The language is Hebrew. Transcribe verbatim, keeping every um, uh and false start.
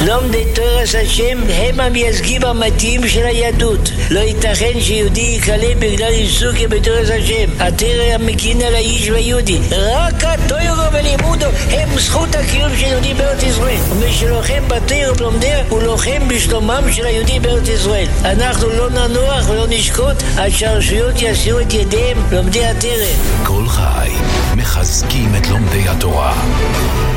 לומדי תורס השם הם המייצגים המתאים של היהדות. לא ייתכן שיהודי יקלה בגלל עיסוק בתורס השם. התורה המקין על האיש והיהודי. רק התורה ולימודו הם זכות הקיום של יהודי בארץ ישראל. ומי שלוחם בתורה ובלומדיה הוא לוחם בשלומם של היהודי בארץ ישראל. אנחנו לא ננוח ולא נשקוט עד שהרשויות יסירו את ידיהם לומדי התורה. כל חי מחזקים את לומדי התורה.